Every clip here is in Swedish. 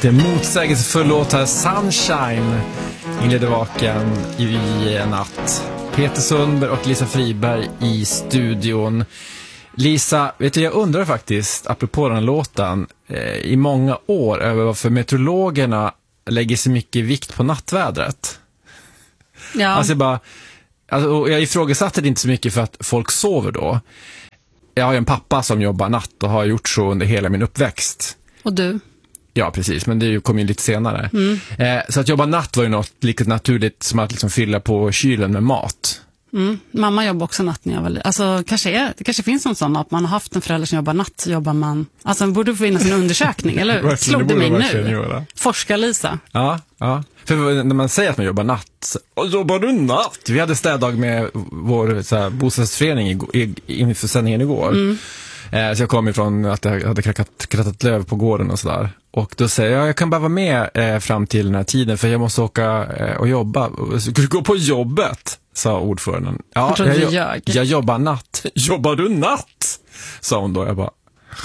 lite motsägelsefull låt här. Sunshine inleder vaken i natt. Peter Sundberg och Lisa Friberg i studion. Lisa, vet du, jag undrar faktiskt, apropå den låten, i många år över varför meteorologerna lägger så mycket vikt på nattvädret. Ja. Alltså jag ifrågasatte det inte så mycket för att folk sover då. Jag har ju en pappa som jobbar natt och har gjort så under hela min uppväxt. Och du? Ja, precis, men det kom ju lite senare. Så att jobba natt var ju något lika naturligt som att liksom fylla på kylen med mat. Mamma jobbar också natt när jag var alltså det kanske finns någon sån att man har haft en förälder som jobbar natt, jobbar man, alltså det borde finnas en undersökning eller slog det mig nu? Forskar Lisa. Ja. För när man säger att man jobbar natt, och jobbar du natt? Vi hade städdag med vår så här, bostadsförening inför sändningen igår. Så jag kom ifrån att jag hade krattat löv på gården och sådär. Och då säger jag kan bara vara med fram till den här tiden för jag måste åka och jobba. Ska du gå på jobbet? Sa ordföranden. Ja, jag jobbar natt. Jobbar du natt? Sa hon då. Jag bara...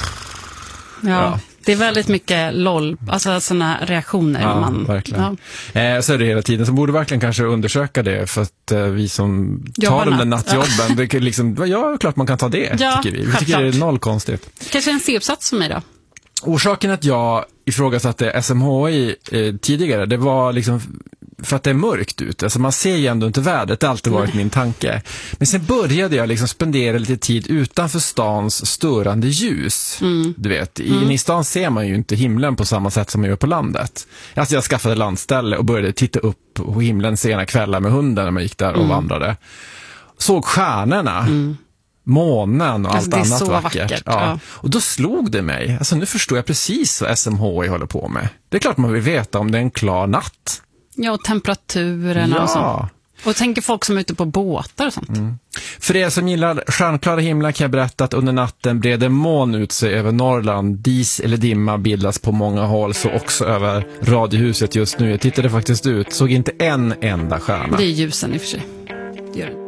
Ja. Det är väldigt mycket LOL, alltså sådana reaktioner. Ja, verkligen. Ja. Så är det hela tiden. Så borde verkligen kanske undersöka det för att vi som tar de där nattjobben, det är liksom, ja, klart man kan ta det, tycker vi. Vi tycker det är noll konstigt. Kanske en C-uppsats för mig då? Orsaken att jag ifrågasatte SMHI tidigare, det var liksom för att det är mörkt ut. Alltså man ser ju ändå inte vädret, det har alltid varit min tanke. Men sen började jag liksom spendera lite tid utanför stans störande ljus. Du vet, inne i stan ser man ju inte himlen på samma sätt som man gör på landet. Alltså jag skaffade landställe och började titta upp på himlen sena kvällar med hunden när man gick där och vandrade. Såg stjärnorna. Månen och allt annat vackert. Ja. Och då slog det mig. Alltså nu förstår jag precis vad SMHI håller på med. Det är klart man vill veta om det är en klar natt. Ja, och temperaturen och sånt. Och tänker folk som är ute på båtar och sånt. För er som gillar stjärnklara himlar kan jag berätta att under natten breder moln ut sig över Norrland. Dis eller dimma bildas på många håll, så också över radiohuset just nu. Jag tittade faktiskt ut, såg inte en enda stjärna. Det är ljusen i och för sig. Det gör det.